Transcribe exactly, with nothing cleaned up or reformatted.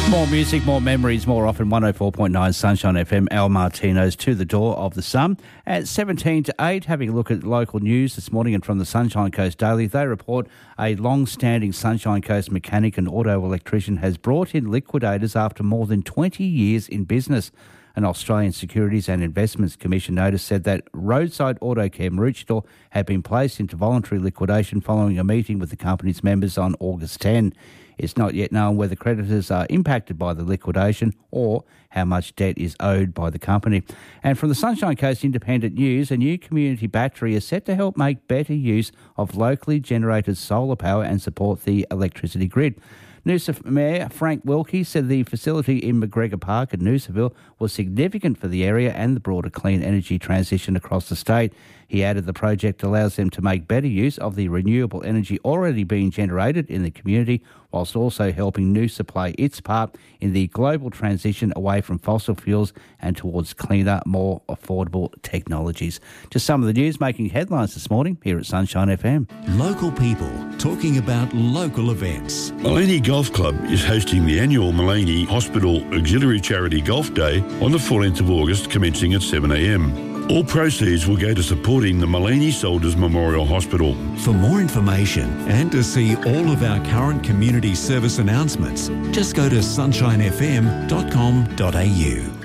More music, more memories, more often. one oh four point nine Sunshine F M. Al Martino's To the Door of the Sun. At seventeen to eight, having a look at local news this morning, and from the Sunshine Coast Daily, they report a long-standing Sunshine Coast mechanic and auto electrician has brought in liquidators after more than twenty years in business. An Australian Securities and Investments Commission notice said that Roadside Auto Care Maroochydore had been placed into voluntary liquidation following a meeting with the company's members on August tenth. It's not yet known whether creditors are impacted by the liquidation or how much debt is owed by the company. And from the Sunshine Coast Independent News, a new community battery is set to help make better use of locally generated solar power and support the electricity grid. Noosa Mayor Frank Wilkie said the facility in McGregor Park at Noosaville was significant for the area and the broader clean energy transition across the state. He added the project allows them to make better use of the renewable energy already being generated in the community, whilst also helping Noosa play its part in the global transition away from fossil fuels and towards cleaner, more affordable technologies. Just some of the news making headlines this morning here at Sunshine F M. Local people talking about local events. Maleny Golf Club is hosting the annual Maleny Hospital Auxiliary Charity Golf Day on the fourteenth of August, commencing at seven a m. All proceeds will go to supporting the Maleny Soldiers Memorial Hospital. For more information and to see all of our current community service announcements, just go to sunshine f m dot com dot a u.